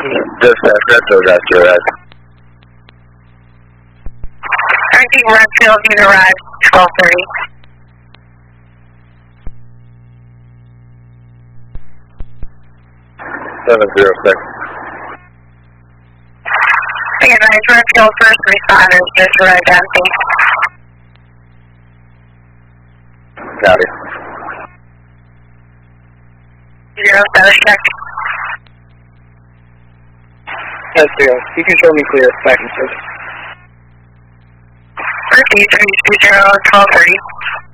Dispatch, Redfield got you, right? Correcting Redfield, you arrived 12:30. 706. Again, Redfield first responders just arrived empty. Got it. 07 check. That's zero. You can show me clear. Back and forth. First 320, 12:30.